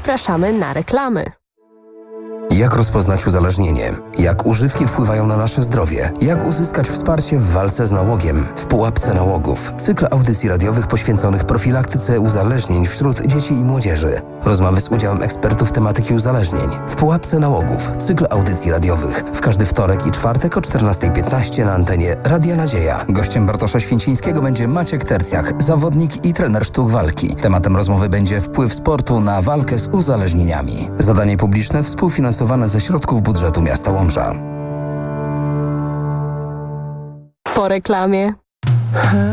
Zapraszamy na reklamy. Jak rozpoznać uzależnienie? Jak używki wpływają na nasze zdrowie? Jak uzyskać wsparcie w walce z nałogiem? W Pułapce Nałogów. Cykl audycji radiowych poświęconych profilaktyce uzależnień wśród dzieci i młodzieży. Rozmowy z udziałem ekspertów tematyki uzależnień. W Pułapce Nałogów. Cykl audycji radiowych. W każdy wtorek i czwartek o 14:15 na antenie Radia Nadzieja. Gościem Bartosza Święcińskiego będzie Maciek Tercjach, zawodnik i trener sztuk walki. Tematem rozmowy będzie wpływ sportu na walkę z uzależnieniami. Zadanie publiczne współfinansowane ze środków budżetu miasta Łomża. Po reklamie.